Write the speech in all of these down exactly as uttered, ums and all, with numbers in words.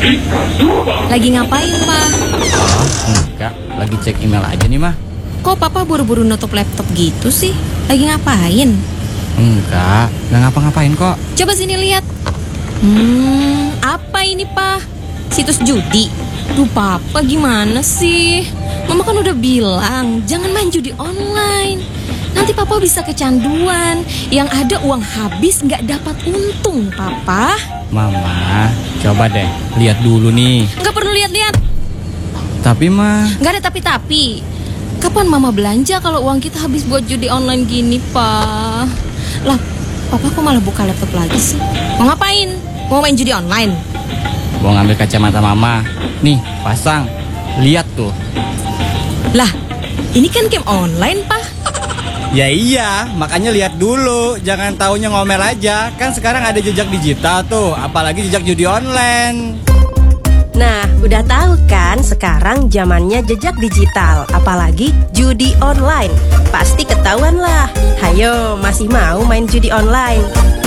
Lagi ngapain, Pak? Oh, enggak. Lagi cek email aja nih, mah. Kok Papa buru-buru nutup laptop gitu sih? Lagi ngapain? Enggak, enggak ngapa-ngapain kok. Coba sini lihat. Hmm, apa ini, Pak? Situs judi? Duh, Papa gimana sih? Mama kan udah bilang, jangan main judi online. Nanti Papa bisa kecanduan. Yang ada uang habis nggak dapat untung, Papa. Mama, coba deh, lihat dulu nih. Nggak perlu lihat-lihat. Tapi, mah... Nggak ada tapi-tapi. Kapan Mama belanja kalau uang kita habis buat judi online gini, Pak? Lah, Papa kok malah buka laptop lagi sih? Mau ngapain? Mau main judi online? Mau ngambil kacamata Mama. Nih, pasang. Lihat tuh. Lah, ini kan game online, Pak. Ya iya, makanya lihat dulu. Jangan taunya ngomel aja. Kan sekarang ada jejak digital tuh, apalagi jejak judi online. Nah, udah tahu kan sekarang zamannya jejak digital, apalagi judi online. Pasti ketahuan lah. Hayo, masih mau main judi online?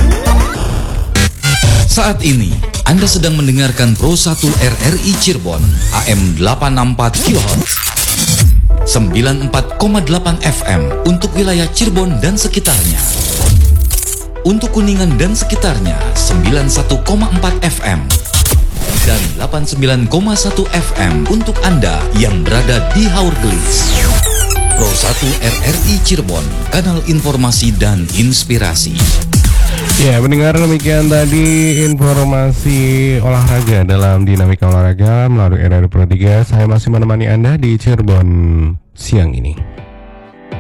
Saat ini, Anda sedang mendengarkan Pro satu R R I Cirebon, A M delapan enam empat kilohertz, sembilan puluh empat koma delapan F M untuk wilayah Cirebon dan sekitarnya. Untuk Kuningan dan sekitarnya, sembilan puluh satu koma empat F M. Dan delapan puluh sembilan koma satu F M untuk Anda yang berada di Haurgelis. Pro satu R R I Cirebon, kanal informasi dan inspirasi. Ya, mendengar demikian tadi informasi olahraga dalam Dinamika Olahraga melalui R R I Pro tiga. Saya masih menemani Anda di Cirebon siang ini.